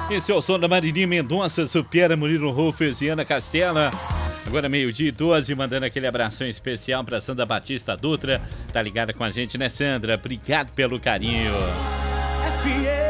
Esse é o som da Marilinha Mendonça, Supera, Murilo Rufus e Ana Castela. Agora 12:12, mandando aquele abração especial pra Sandra Batista Dutra. Tá ligada com a gente, né, Sandra? Obrigado pelo carinho.